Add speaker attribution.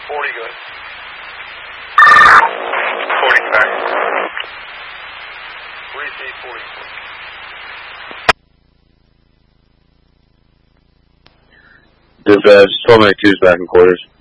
Speaker 1: 40 good.
Speaker 2: 40 back.
Speaker 1: 3C 40.
Speaker 3: Dispatch, 1292's back in quarters.